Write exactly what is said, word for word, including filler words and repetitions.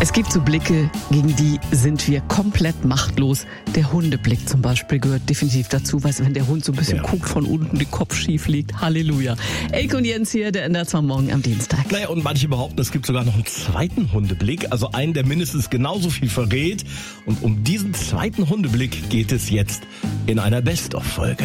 Es gibt so Blicke, gegen die sind wir komplett machtlos. Der Hundeblick zum Beispiel gehört definitiv dazu, weißt du, wenn der Hund so ein bisschen ja. guckt, von unten den Kopf schief liegt. Halleluja. Elke und Jens hier, der ändert zwar morgen am Dienstag. Naja, und manche behaupten, es gibt sogar noch einen zweiten Hundeblick, also einen, der mindestens genauso viel verrät. Und um diesen zweiten Hundeblick geht es jetzt in einer Best-of-Folge.